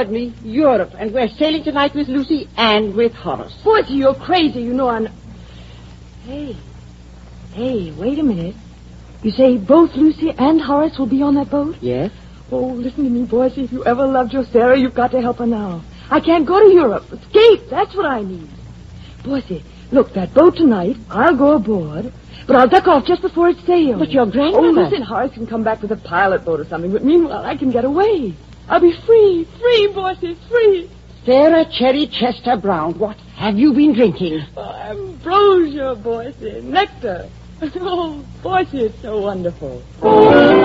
heard me. Europe. And we're sailing tonight with Lucy and with Horace. Boise, you're crazy. You know I'm... Hey, wait a minute. You say both Lucy and Horace will be on that boat? Yes. Oh, listen to me, Boise. If you ever loved your Sarah, you've got to help her now. I can't go to Europe. Escape. That's what I need. Boise, look, that boat tonight, I'll go aboard, but I'll duck off just before it sails. But your grandmother... Oh, listen, Horace can come back with a pilot boat or something, but meanwhile I can get away. I'll be free, Boise, free. Sarah Cherry Chester Brown, what have you been drinking? Ambrosia, Boise, nectar. Oh, Boise, it's so wonderful.